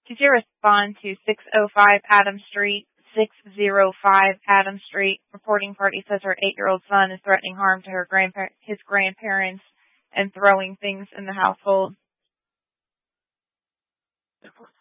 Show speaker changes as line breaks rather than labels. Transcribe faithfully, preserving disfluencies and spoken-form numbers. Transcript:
Could you respond to six oh five Adam Street, six oh five Adam Street? Reporting party says her eight-year-old son is threatening harm to her grandpa- his grandparents and throwing things in the household.